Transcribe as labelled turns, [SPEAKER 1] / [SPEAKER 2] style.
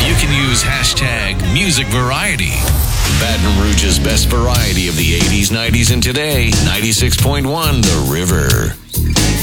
[SPEAKER 1] You can use hashtag Music Variety. Baton Rouge's best variety of the 80s, 90s, and today, 96.1 The River.